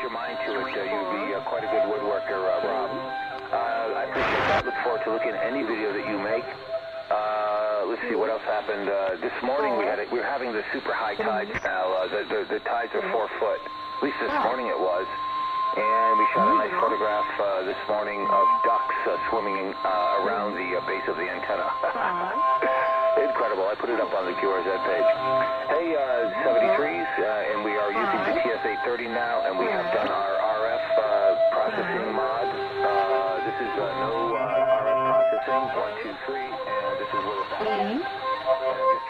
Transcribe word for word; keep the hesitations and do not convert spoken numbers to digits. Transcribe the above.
your mind to it, uh, you'd be uh, quite a good woodworker, uh, Rob. Uh, I appreciate that. Look forward to looking at any video that you make. Uh, let's see what else happened. Uh, this morning we had a, we we're having the super high tides now. Uh, the, the the tides are four foot. At least this morning it was. And we shot a nice photograph uh, this morning of ducks uh, swimming uh, around the uh, base of the antenna. Incredible. I put it up on the Q R Z page. Hey, uh, seventy-threes, uh, and we are using the T S eight thirty now, and we have done our R F uh, processing mod. Uh, this is uh, no uh, R F processing, one, two, three, and this is where it's at.